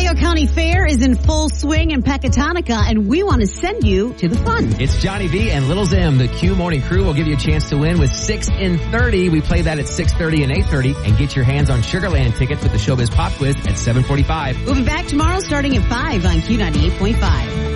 Ohio County Fair is in full swing in Pecatonica, and we want to send you to the fun. It's Johnny V and Little Zim. The Q Morning Crew will give you a chance to win with 6 in 30. We play that at 6:30 and 8:30. And get your hands on Sugarland tickets with the Showbiz Pop Quiz at 7:45. We'll be back tomorrow starting at 5 on Q98.5.